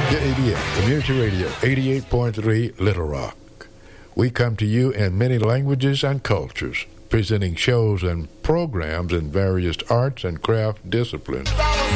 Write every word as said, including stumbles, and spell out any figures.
K A B L, Community Radio, eighty-eight point three, Little Rock. We come to you in many languages and cultures, presenting shows and programs in various arts and craft disciplines.